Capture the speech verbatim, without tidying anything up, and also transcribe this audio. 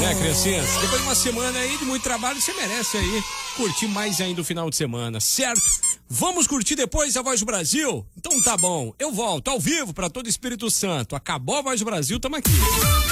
É, criancinhas, depois de uma semana aí de muito trabalho, você merece aí curtir mais ainda o final de semana, certo? Vamos curtir depois a Voz do Brasil? Então tá bom, eu volto ao vivo pra todo Espírito Santo. Acabou a Voz do Brasil, tamo aqui.